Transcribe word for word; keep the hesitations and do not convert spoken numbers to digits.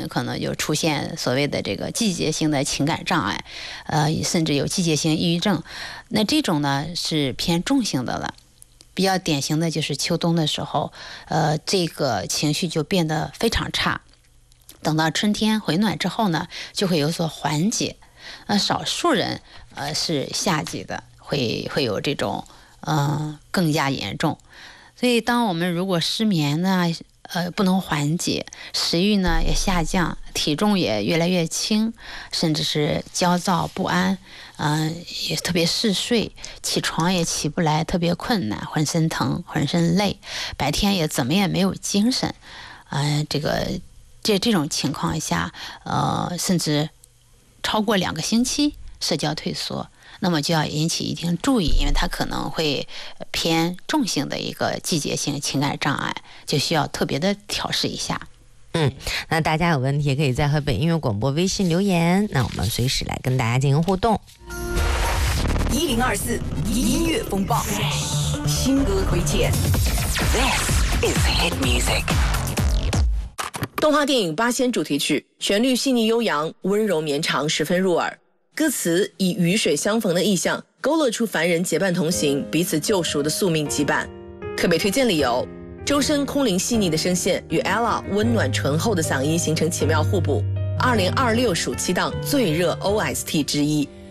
可能就出现所谓的这个季节性的情感障碍，呃，甚至有季节性抑郁症。那这种呢是偏重性的了。比较典型的就是秋冬的时候，呃，这个情绪就变得非常差。等到春天回暖之后呢，就会有所缓解。呃，少数人呃是夏季的，会会有这种呃更加严重。所以，当我们如果失眠呢，呃，不能缓解，食欲呢也下降，体重也越来越轻，甚至是焦躁不安，嗯、呃，也特别嗜睡，起床也起不来，特别困难，浑身疼，浑身累，白天也怎么也没有精神，嗯、呃，这个这这种情况下，呃，甚至超过两个星期，社交退缩。那么就要引起一定注意，因为它可能会偏重性的一个季节性情感障碍，就需要特别的调试一下。 嗯，那大家有问题可以在河北音乐广播微信留言，那我们随时来跟大家进行互动。 一零二四音乐风暴，新歌推荐。This is hit music。动画电影《八仙》主题曲，旋律细腻悠扬，温柔绵长，十分入耳。歌词以雨水相逢的意象，勾勒出凡人结伴同行、彼此救赎的宿命羁绊。特别推荐理由：周深空灵细腻的声线与 Ella 温暖醇厚的嗓音形成奇妙互补。二零二六暑期档最热 O S T 之一。